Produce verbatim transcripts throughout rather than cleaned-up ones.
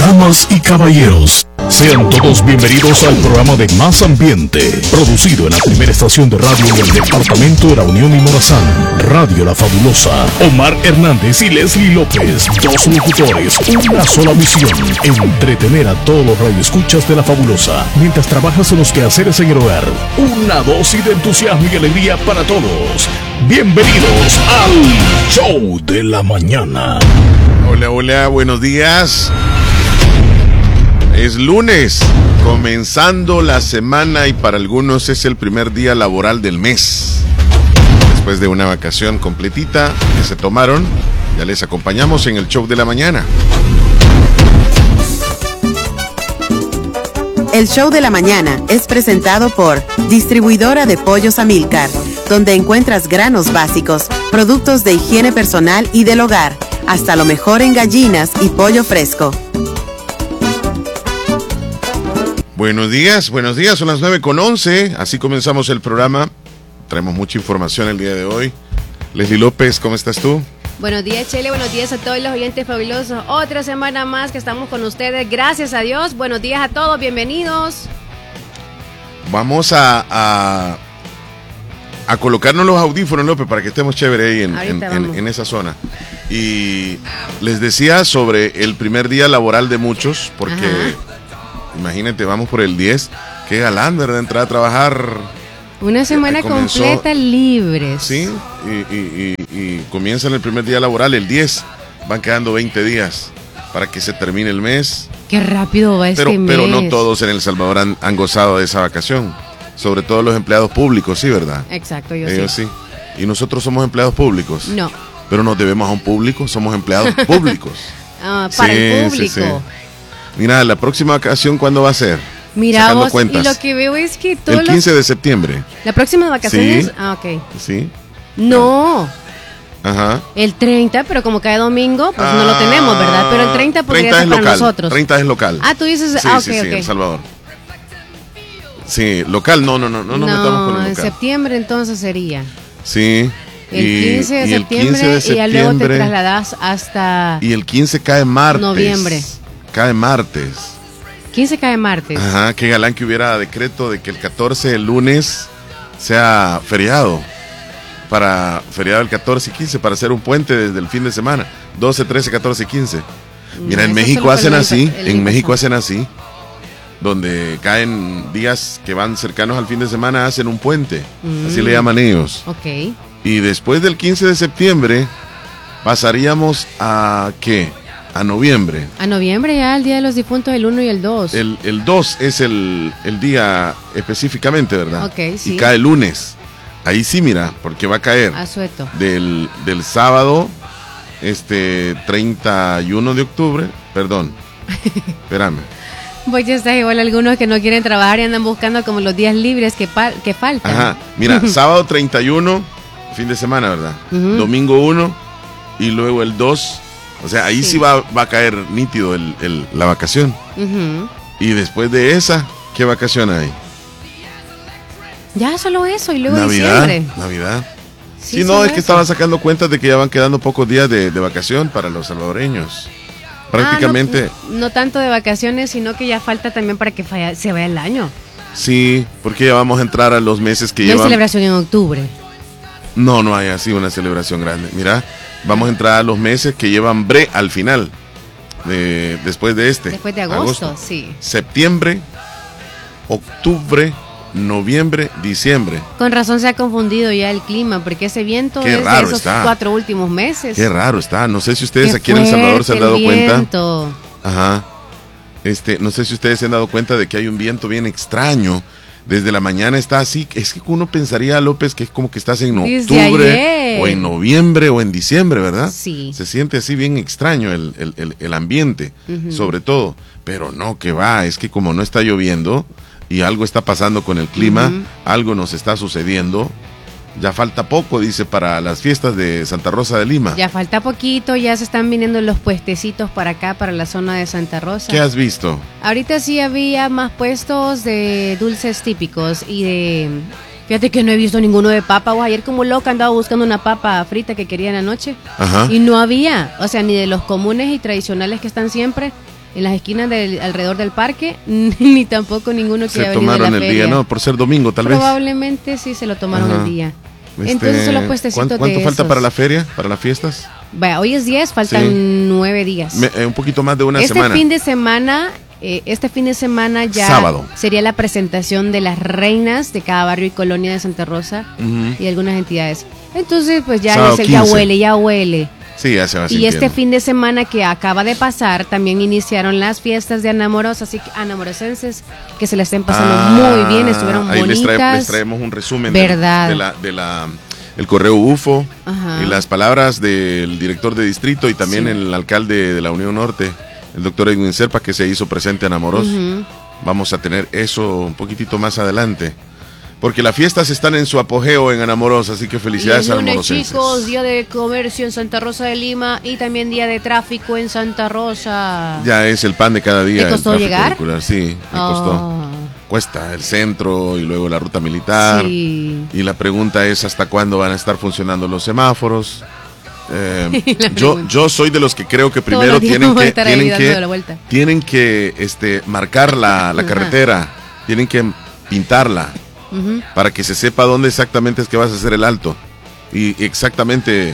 Damas y caballeros, sean todos bienvenidos al programa de Más Ambiente, producido en la primera estación de radio en el departamento de La Unión y Morazán, Radio La Fabulosa. Omar Hernández y Leslie López, dos locutores, una sola misión: entretener a todos los radioescuchas de La Fabulosa mientras trabajas en los quehaceres en el hogar. Una dosis de entusiasmo y alegría para todos. Bienvenidos al Show de la Mañana. Hola, hola, buenos días. Es lunes, comenzando la semana, y para algunos es el primer día laboral del mes. Después de una vacación completita que se tomaron, ya les acompañamos en el Show de la Mañana. El Show de la Mañana es presentado por Distribuidora de Pollos Amilcar, donde encuentras granos básicos, productos de higiene personal y del hogar, hasta lo mejor en gallinas y pollo fresco. Buenos días, buenos días, son las nueve con once, así comenzamos el programa. Traemos mucha información el día de hoy. Leslie López, ¿cómo estás tú? Buenos días, Chele, buenos días a todos los oyentes fabulosos. Otra semana más que estamos con ustedes, gracias a Dios. Buenos días a todos, bienvenidos. Vamos a, a, a colocarnos los audífonos, López, para que estemos chévere ahí en, en, en, en esa zona. Y les decía sobre el primer día laboral de muchos, porque... Ajá. Imagínate, vamos por el diez. Qué galán, ¿verdad? Entrar a trabajar. Una semana comenzó, completa libres. Sí, y, y, y, y comienzan el primer día laboral el diez. Van quedando veinte días para que se termine el mes. Qué rápido va este pero, mes. Pero no todos en El Salvador han, han gozado de esa vacación. Sobre todo los empleados públicos, ¿sí, verdad? Exacto, yo Ellos sí. sí. ¿Y nosotros somos empleados públicos? No. Pero nos debemos a un público, somos empleados públicos. Ah, para sí, el público. Sí, sí. Mira, la próxima vacación, ¿cuándo va a ser? Mira vos, y lo que veo es que todos el quince de septiembre. ¿La próxima vacaciones? Sí. Ah, ok. Sí. No. Ajá. El treinta, pero como cae domingo, pues ah, no lo tenemos, ¿verdad? Pero el treinta podría ser para local. nosotros. treinta es local. Ah, tú dices, sí, ah, ok, sí, sí, ok. El Salvador. Sí, local, no, no, no, no nos no, metamos con el local. En septiembre entonces sería. Sí. El y, quince de y septiembre, el quince de septiembre y ya luego te trasladas hasta... Y el quince cae martes. Noviembre. Cae martes. quince cae martes. Ajá, qué galán que hubiera decreto de que el catorce, el lunes, sea feriado. Para feriado el catorce y quince, para hacer un puente desde el fin de semana. doce, trece, catorce y quince. Mira, no, en México hacen así, en México hacen así. Donde caen días que van cercanos al fin de semana, hacen un puente. Mm. Así le llaman ellos. Ok. Y después del quince de septiembre, pasaríamos a ¿qué? A noviembre. A noviembre ya, el Día de los Difuntos, el uno y el dos. El, el dos es el, el día específicamente, ¿verdad? Ok, sí. Y cae el lunes. Ahí sí, mira, porque va a caer. Asueto. Del, del sábado, este, treinta y uno de octubre, perdón. Espérame. Pues ya está igual algunos que no quieren trabajar y andan buscando como los días libres que, pa- que faltan. Ajá, mira, sábado treinta y uno, fin de semana, ¿verdad? Uh-huh. Domingo uno y luego el dos. O sea, ahí sí, sí va, va a caer nítido el, el, la vacación. Uh-huh. Y después de esa, ¿qué vacación hay? Ya solo eso, y luego Navidad, diciembre. Navidad. Sí, sí no, es que eso. estaba sacando cuentas de que ya van quedando pocos días de, de vacación para los salvadoreños. Prácticamente. Ah, no, no tanto de vacaciones, sino que ya falta también para que falla, se vaya el año. Sí, porque ya vamos a entrar a los meses que no llevan. No hay celebración en octubre. No, no hay así una celebración grande. Mira, vamos a entrar a los meses que llevan bre al final. De, después de este. Después de agosto, agosto. Sí. Septiembre, octubre, noviembre, diciembre. Con razón se ha confundido ya el clima, porque ese viento Qué es raro de esos está. cuatro últimos meses. Qué raro está. No sé si ustedes Qué aquí en El Salvador se han dado viento. cuenta. Ajá. Este, no sé si ustedes se han dado cuenta de que hay un viento bien extraño. Desde la mañana está así. Es que uno pensaría, López, que es como que estás en Desde octubre ayer. o en noviembre o en diciembre, ¿verdad? Sí. Se siente así bien extraño el, el, el, el ambiente, uh-huh. sobre todo. Pero no, que va, es que como no está lloviendo y algo está pasando con el clima, uh-huh. algo nos está sucediendo. Ya falta poco, dice, para las fiestas de Santa Rosa de Lima. Ya falta poquito, ya se están viniendo los puestecitos para acá, para la zona de Santa Rosa. ¿Qué has visto? Ahorita sí había más puestos de dulces típicos y de... Fíjate que no he visto ninguno de papa. O ayer como loca andaba buscando una papa frita que quería en la noche. Ajá. Y no había, o sea, ni de los comunes y tradicionales que están siempre, en las esquinas del, alrededor del parque, ni tampoco ninguno que se haya venido de la tomaron el feria. día, no, por ser domingo tal Probablemente vez. Sí se lo tomaron Ajá. el día. Este, Entonces son los puestecitos ¿Cuánto, cuánto de falta esos. para la feria, para las fiestas? Vaya, hoy es diez, faltan Sí. nueve días. Me, eh, un poquito más de una este semana. fin de semana, eh, este fin de semana ya Sábado. sería la presentación de las reinas de cada barrio y colonia de Santa Rosa Ujú. y algunas entidades. Entonces, pues ya, Sábado es el, ya quince. huele, ya huele. Sí, ya se va Y sintiendo. este fin de semana que acaba de pasar, también iniciaron las fiestas de enamoros, así que enamorosenses, que se la estén pasando Ah, muy bien, estuvieron ahí bonitas. les, trae- les traemos un resumen de- Verdad. de, la, de la el correo U F O Ajá. y las palabras del director de distrito y también Sí. el alcalde de la Unión Norte, el doctor Edwin Serpa, que se hizo presente en Amorós. Ujú. Vamos a tener eso un poquitito más adelante. Porque las fiestas están en su apogeo en Anamorós, así que Y felicidades el a lunes, Anamorosenses. chicos, día de comercio en Santa Rosa de Lima y también día de tráfico en Santa Rosa. Ya es el pan de cada día. ¿Te el costó tráfico llegar? vehicular. Sí, me Oh. costó. Cuesta el centro y luego la ruta militar. Sí. Y la pregunta es hasta cuándo van a estar funcionando los semáforos. Eh, La yo, pregunta. yo soy de los que creo que Todos primero los días tienen vamos a que, estar ahí tienen dando que, la vuelta. tienen que este, marcar la, la Ajá. carretera, tienen que pintarla Ujú. para que se sepa dónde exactamente es que vas a hacer el alto y exactamente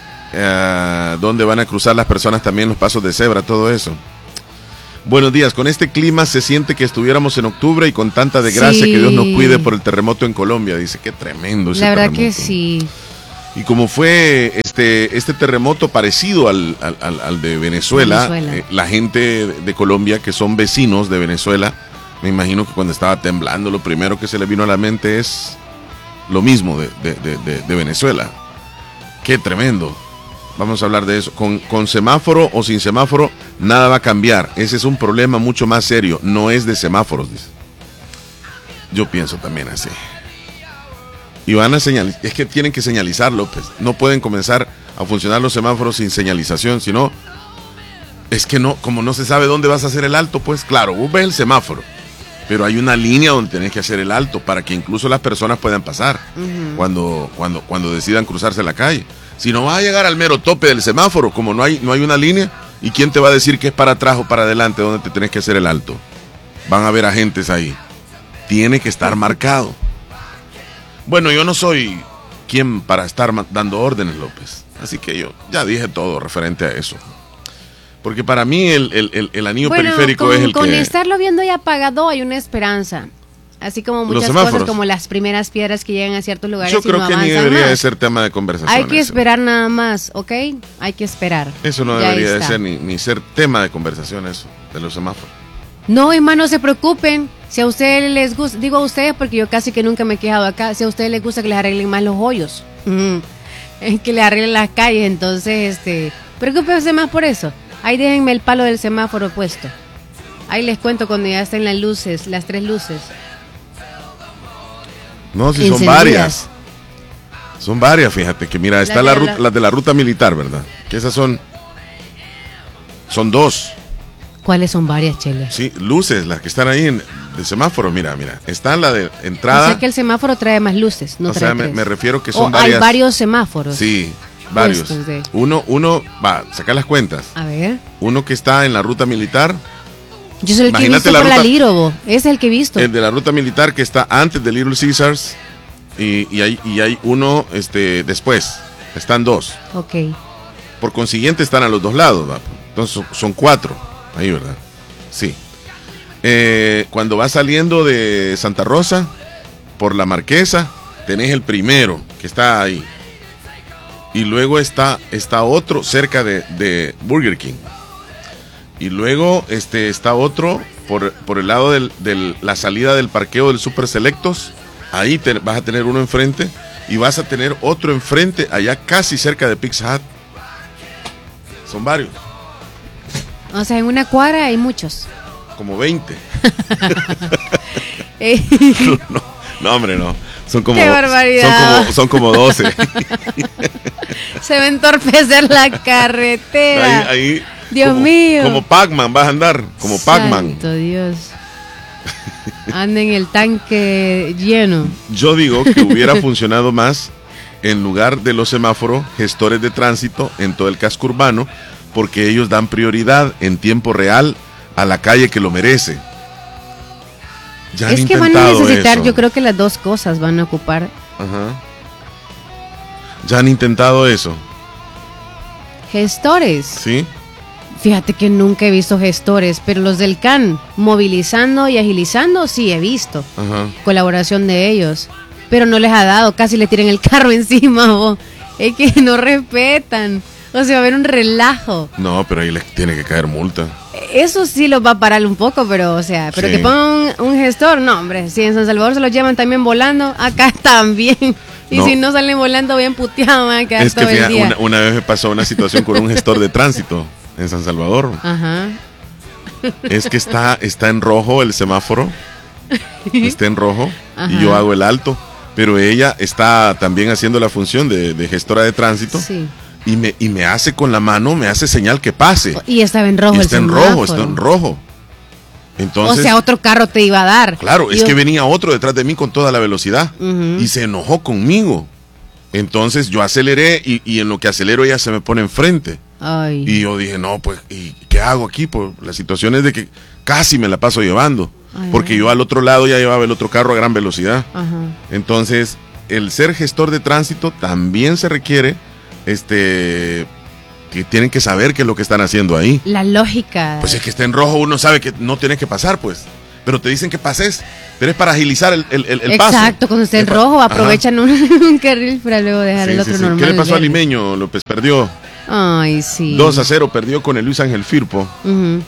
eh, dónde van a cruzar las personas también, los pasos de cebra, todo eso. Buenos días, con este clima se siente que estuviéramos en octubre y con tanta desgracia Sí. que Dios nos cuide por el terremoto en Colombia. Dice, qué tremendo ese La verdad que terremoto. sí. Y como fue este, este terremoto parecido al, al, al- al de Venezuela, Venezuela. eh, la gente de, de Colombia, que son vecinos de Venezuela, me imagino que cuando estaba temblando, lo primero que se le vino a la mente es lo mismo de, de- de- de- de Venezuela. Qué tremendo. Vamos a hablar de eso. Con, con semáforo o sin semáforo, nada va a cambiar. Ese es un problema mucho más serio. No es de semáforos, dice. Yo pienso también así. Y van a señalizar, es que tienen que señalizar, López. No pueden comenzar a funcionar los semáforos sin señalización, sino es que no, como no se sabe dónde vas a hacer el alto, pues claro, vos ves el semáforo, pero hay una línea donde tenés que hacer el alto para que incluso las personas puedan pasar Ujú. cuando, cuando, cuando decidan cruzarse la calle. Si no vas a llegar al mero tope del semáforo, como no hay, no hay una línea, ¿y quién te va a decir que es para atrás o para adelante donde te tenés que hacer el alto? Van a haber agentes ahí. Tiene que estar marcado. Bueno, yo no soy quien para estar ma- dando órdenes, López. Así que yo ya dije todo referente a eso. Porque para mí el, el, el, el anillo Bueno, periférico con, es el con que... estarlo viendo ya apagado hay una esperanza. Así como Los muchas semáforos. cosas como las primeras piedras que llegan a ciertos lugares Yo y creo no que ni avanzan debería más. de ser tema de conversación. Hay que eso. esperar nada más, ¿ok? Hay que esperar. Eso no Ya debería de está. ser ni, ni ser tema de conversación eso, de los semáforos. No, hermano, no se preocupen. Si a ustedes les gusta, digo a ustedes porque yo casi que nunca me he quejado acá, si a ustedes les gusta que les arreglen más los hoyos, mm, que les arreglen las calles, entonces, este, preocúpense más por eso. Ahí déjenme el palo del semáforo puesto. Ahí les cuento cuando ya estén las luces, las tres luces. No, si son Encendidas. varias. Son varias, fíjate que mira, está Las la de ruta, la- las de la ruta militar, ¿verdad? Que esas son... Son dos. ¿Cuáles son varias, Chele? Sí, luces, las que están ahí en, de semáforo, mira, mira. Está la de O entrada. sea que el semáforo trae más luces, no o trae sea, me, tres. me refiero que O son hay varias. varios semáforos. Sí, varios. Puestos de- Uno, uno, va, saca las cuentas. A ver. Uno que está en la ruta militar, Yo soy el que he Imagínate visto la por la ruta- Lírobo. Es el que he visto. el de la ruta militar que está antes de Little Caesars y, y hay, y hay uno este, después. Están dos. Ok. Por consiguiente están a los dos lados, ¿va? Entonces son- son cuatro. Ahí, ¿verdad? Sí. Eh, cuando vas saliendo de Santa Rosa, por la Marquesa, tenés el primero que está ahí. Y luego está, está otro cerca de, de Burger King. Y luego este, está otro por, por el lado de del, la salida del parqueo del Super Selectos. Ahí te, vas a tener uno enfrente. Y vas a tener otro enfrente, allá casi cerca de Pizza Hut. Son varios, O sea, en una cuadra hay muchos. como veinte. Eh, No, no, hombre, no. Son como, ¡Qué barbaridad! Son como, son como doce. Se va a entorpecer la carretera. Ahí, ahí, Dios como, mío. Como Pac-Man vas a andar, como Pac-Man. Santo Dios. Anda en el tanque lleno. Yo digo que hubiera funcionado más en lugar de los semáforos, gestores de tránsito en todo el casco urbano, porque ellos dan prioridad en tiempo real a la calle que lo merece. Ya es han que van a necesitar, eso. yo creo que las dos cosas van a ocupar. Ajá. Ya han intentado eso. Gestores. Sí. Fíjate que nunca he visto gestores, pero los del C A N, movilizando y agilizando, sí he visto. Ajá. Colaboración de ellos. Pero no les ha dado, casi le tiran el carro encima, vos. Es que no respetan. O sea, va a haber un relajo. No, pero ahí les tiene que caer multa. Eso sí los va a parar un poco, pero, o sea, pero Sí. que pongan un, un gestor, no, hombre. Si en San Salvador se los llevan también volando, acá también. Y No. si no salen volando bien puteados, van a quedar Es que todo el fíjate, día. una, una vez me pasó una situación con un gestor de tránsito en San Salvador. Ajá. Es que está, está en rojo el semáforo. Está en rojo. Ajá. Y yo hago el alto. Pero ella está también haciendo la función de, de gestora de tránsito. Sí. Y me, y me hace con la mano, me hace señal que pase. Y estaba en rojo Y el está en semáforo. rojo, está en rojo. Entonces, O sea, otro carro te iba a dar. claro, es Yo- que venía otro detrás de mí con toda la velocidad. Ujú. Y se enojó conmigo. Entonces yo aceleré y, y en lo que acelero ella se me pone enfrente. Ay. Y yo dije, no, pues, ¿y qué hago aquí? Pues la situación es de que casi me la paso llevando. Ay, porque ay. yo al otro lado ya llevaba el otro carro a gran velocidad. Ajá. Entonces, el ser gestor de tránsito también se requiere, este, que tienen que saber qué es lo que están haciendo ahí. La lógica. Pues es que está en rojo, uno sabe que no tienes que pasar, pues. Pero te dicen que pases, pero es para agilizar el, el, el- el paso. Exacto, cuando esté en Es pa- rojo Ajá. aprovechan un, un carril para luego dejar Sí, el sí, otro sí. normal. ¿Qué le pasó a verde. Limeño? López perdió Ay, sí. dos a cero, perdió con el Luis Ángel Firpo. Ujú.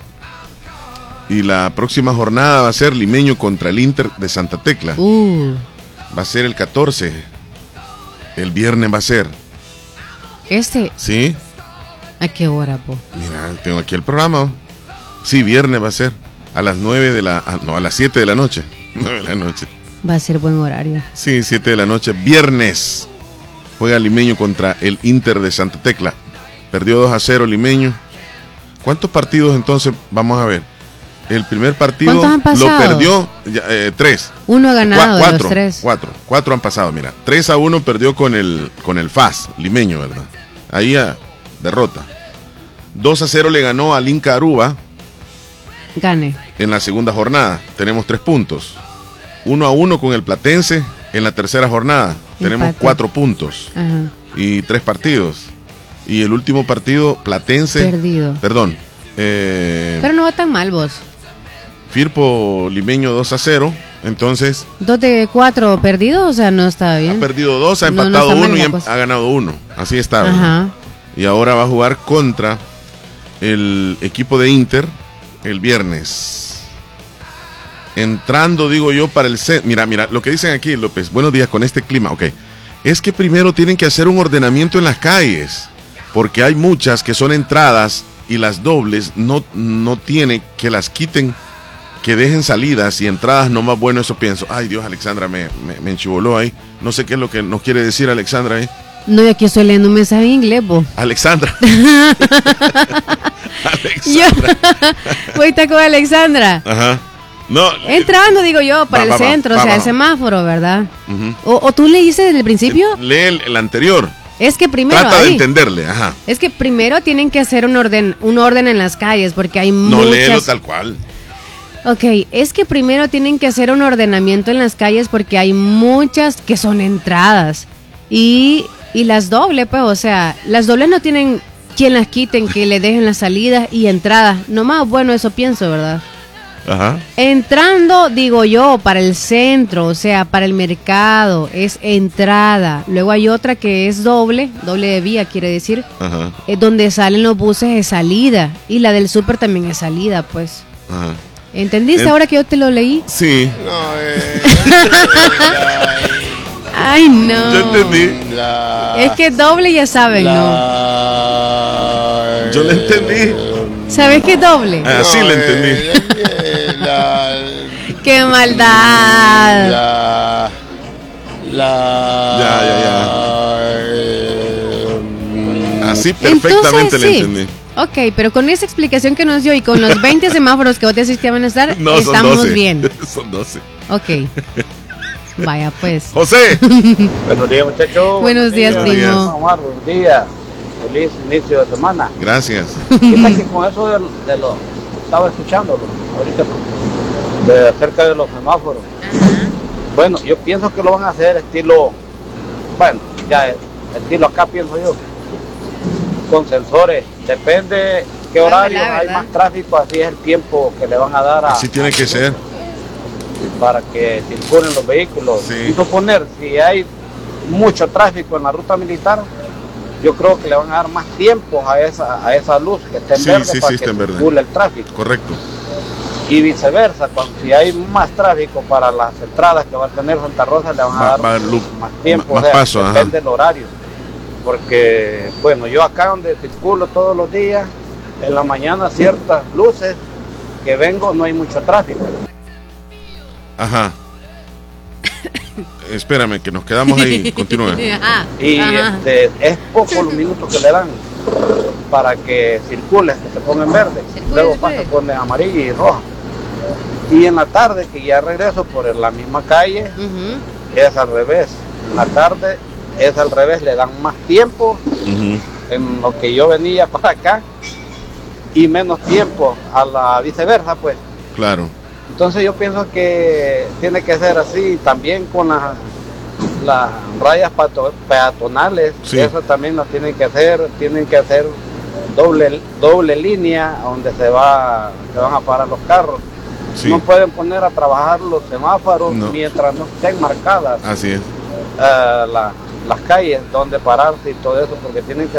Y la próxima jornada va a ser Limeño contra el Inter de Santa Tecla. Uh, Va a ser el catorce. El viernes va a ser. este, ¿Sí? ¿a qué hora, po? Mira, tengo aquí el programa. Sí, viernes va a ser. A las nueve de la... ah, no, a las siete de la noche. nueve de la noche. Va a ser buen horario. Sí, siete de la noche. Viernes. Juega Limeño contra el Inter de Santa Tecla. Perdió dos a cero Limeño. ¿Cuántos partidos entonces vamos a ver? El primer partido ¿Cuántos han lo pasado? perdió ya, eh, tres. Uno ha ganado Cua- de cuatro, los tres. Cuatro, cuatro han pasado, mira. tres a uno perdió con el, con el F A S, Limeño, ¿verdad? Ahí a derrota. dos a cero le ganó al Inca Aruba Gane. en la segunda jornada. Tenemos tres puntos. uno a uno con el Platense en la tercera jornada. Tenemos Empate. cuatro puntos Ajá. y tres partidos. Y el último partido, Platense. Perdido. Perdón. eh, Pero no va tan mal vos. Firpo Limeño dos a cero. Entonces, Dos de cuatro perdidos, o sea, no está ha bien. perdido dos, ha No, no empatado está mal uno y la em- cosa. ha ganado uno. Así está. ¿verdad? Ajá. Y ahora va a jugar contra el equipo de Inter el viernes. Entrando, digo yo, para el... ce- Mira, mira, lo que dicen aquí, López, buenos días con este clima, ok. Es que primero tienen que hacer un ordenamiento en las calles, porque hay muchas que son entradas y las dobles no, no tiene que las quiten, que dejen salidas y entradas no más. Bueno, eso pienso. Ay, Dios, Alexandra me, me, me enchivoló ahí. No sé qué es lo que nos quiere decir Alexandra ahí. No, y aquí estoy leyendo un mensaje en inglés, vos. Alexandra. Yo Alexandra. voy a estar con Alexandra. Ajá. No. Entrando, digo yo, para Va, el va, va, centro, va, o sea, va, el va. semáforo, ¿verdad? Ujú. O, o tú leíste desde el principio. Lee el, el anterior. Es que primero Trata de ahí, entenderle, ajá. es que primero tienen que hacer un orden, un orden en las calles, porque hay No léelo muchas. tal cual. Ok, es que primero tienen que hacer un ordenamiento en las calles porque hay muchas que son entradas y, y las dobles, pues, o sea, las dobles no tienen quien las quiten, que le dejen las salidas y entradas. Nomás, bueno, eso pienso, ¿verdad? Ajá. Entrando, digo yo, para el centro, o sea, para el mercado, es entrada. Luego hay otra que es doble, doble de vía, quiere decir, Ajá. es donde salen los buses de salida. Y la del súper también es salida, pues. Ajá. ¿Entendiste En- ahora que yo te lo leí? Sí. Ay, no. Yo entendí. Es que doble ya saben, ¿no? Yo le entendí. ¿Sabes qué es doble? Así le entendí. ¡Qué maldad! La, la, Ya, ya, ya. Así perfectamente Entonces, le sí. entendí. Ok, pero con esa explicación que nos dio y con los veinte semáforos que vos decís que van a estar, No, son estamos doce. bien. Son doce. Ok. Vaya, pues. José. Buenos días, muchachos. Buenos días, Buenos primo. días. Omar, buenos días. Feliz inicio de semana. Gracias. ¿Qué tal que con eso de, de los estaba escuchándolo ahorita de acerca de los semáforos. Ajá. Bueno, yo pienso que lo van a hacer estilo, bueno, ya estilo acá pienso yo, con sensores, depende qué horario Ojalá, hay ¿verdad? más tráfico, así es el tiempo que le van a dar a, Así tiene que ser. para que circulen los vehículos. Sí. Y suponer, si hay mucho tráfico en la ruta militar, yo creo que le van a dar más tiempo a esa a esa luz que esté en Sí, verde sí, para sí, que está en verde. circule el tráfico. Correcto. Y viceversa, cuando si hay más tráfico para las entradas que va a tener Santa Rosa, le van a Va- dar va a dar luz, más tiempo, más o sea, paso, ajá. depende del horario. Porque, bueno, yo acá donde circulo todos los días, en la mañana ciertas luces que vengo no hay mucho tráfico. Ajá. Espérame, que nos quedamos ahí. Continúa. Ajá. Y Ajá. este, es poco los minutos que le dan para que circule, que se ponga en verde. Circule, Luego circule. pasa con amarilla y roja. Y en la tarde, que ya regreso por la misma calle, Ujú. es al revés. En la tarde es al revés, le dan más tiempo Ujú. en lo que yo venía para acá y menos tiempo a la viceversa, pues. Claro. Entonces yo pienso que tiene que ser así también con las, las rayas pato- peatonales, Sí. eso también lo tienen que hacer, tienen que hacer doble doble línea donde se va se van a parar los carros. Sí. No pueden poner a trabajar los semáforos No. mientras no estén marcadas Así es. eh, la- las calles donde pararse y todo eso, porque tienen que